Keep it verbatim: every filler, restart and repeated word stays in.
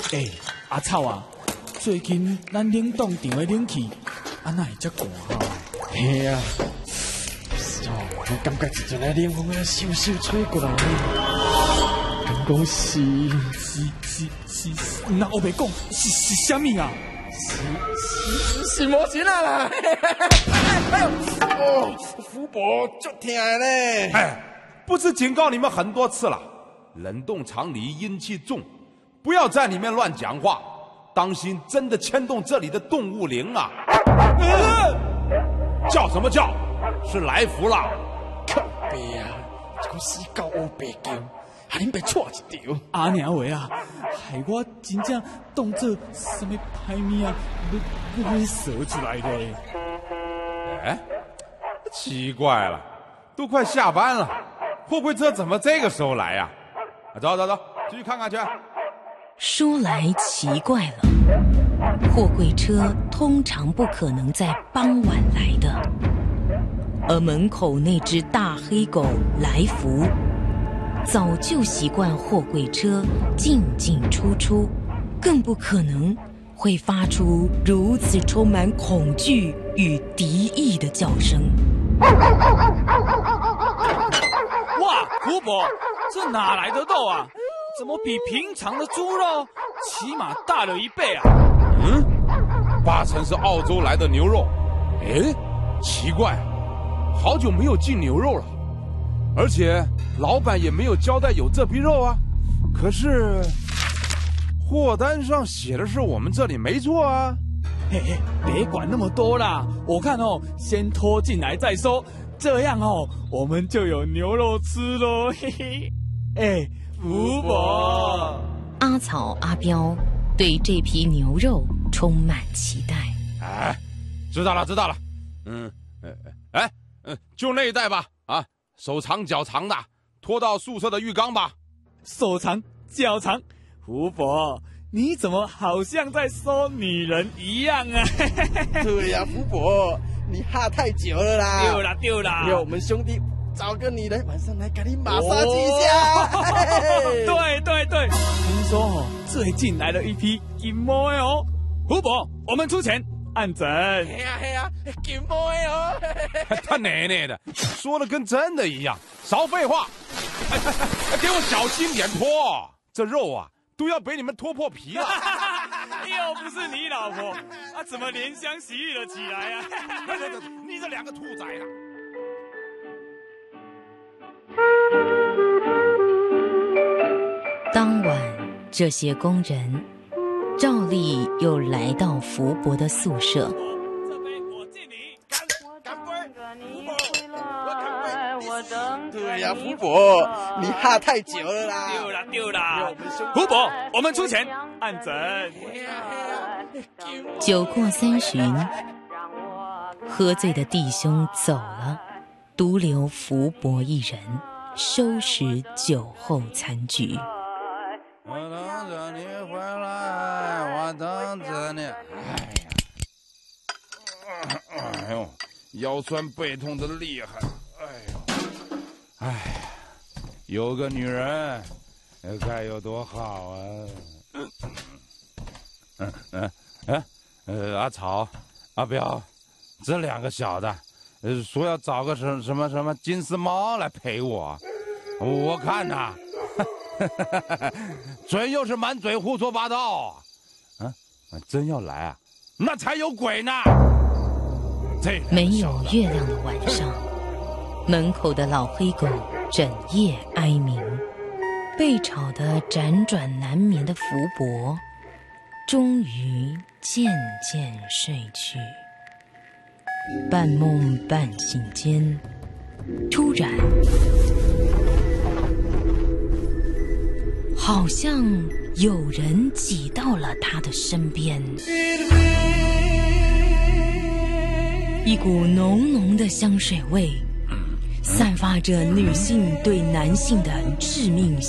哎、欸，阿草啊，最近咱冷冻场的冷气，啊哪会遮寒哈？ 嘿啊，哦，我感觉一阵来冷风啊，咻咻吹过来。敢讲是是是是是，那我袂讲是是啥物啊？ 是是是魔神啊啦！哎呦，哦，福伯就疼嘞！ 哎，不是警告你们很多次了，冷冻厂里阴气重，不要在里面乱讲话，当心真的牵动这里的动物灵啊！呃、叫什么叫？是来福啦！ 靠北啊，这个死狗乌白叫，还恁被错一条。 阿娘话啊，害我真正当做什么歹物啊，要要说出来的。 哎，奇怪了，都快下班了，货柜车怎么这个时候来呀、啊？走走走，继续看看去。 说来奇怪了，货柜车通常不可能在傍晚来的，而门口那只大黑狗来福，早就习惯货柜车进进出出，更不可能会发出如此充满恐惧与敌意的叫声。 哇，福伯，这哪来的肉啊？怎么比平常的猪肉起码大了一倍啊？ 嗯，八成是澳洲来的牛肉。哎，奇怪，好久没有进牛肉了，而且老板也没有交代有这批肉啊。可是货单上写的是我们这里没错啊。 嘿嘿，别管那么多啦，我看哦，先拖进来再说，这样哦，我们就有牛肉吃咯，嘿嘿。哎，福伯， 阿草阿彪对这批牛肉充满期待。 哎，知道了知道了，嗯，哎，嗯，就那一袋吧，啊，手长脚长的，拖到宿舍的浴缸吧。 手长脚长，福伯，你怎么好像在说女人一样啊？ 对呀、啊，福伯，你哈太久了啦。 丢啦丢啦， 让我们兄弟找个女人晚上来给你马杀鸡一下。 哦、对对对，听说哦，最近来了一批金毛的哦。福伯，我们出钱按整。 嘿呀嘿呀，金毛的哦。 他奶奶的，说的跟真的一样，少废话。哎哎哎，给我小心点拖，这肉啊都要被你们拖破皮了。 又不是你老婆，啊，怎么怜香惜玉了起来啊？ 你这两个兔崽子！ 当晚，这些工人照例又来到福伯的宿舍。 这杯我敬你， 干干杯！福伯，我干杯！ 我等对呀、啊，福伯，你哈太久了啦。 丢啦丢啦，福伯，我们出钱按整。 酒过三巡，喝醉的弟兄走了，独留福伯一人收拾酒后残局。 我等着你回来，我等着你。哎呀，哎呦，腰酸背痛的厉害。哎呦，哎，有个女人，该有多好啊！嗯嗯嗯嗯，呃，阿草、阿彪，这两个小子，呃，说要找个什什么什么金丝猫来陪我，我看呐。准又是满嘴胡说八道啊！真要来啊，那才有鬼呢！这没有月亮的晚上，门口的老黑狗整夜哀鸣，被吵得辗转难眠的福伯，终于渐渐睡去。半梦半醒间，突然，好像有人挤到了他的身边，一股浓浓的香水味，散发着女性对男性的致命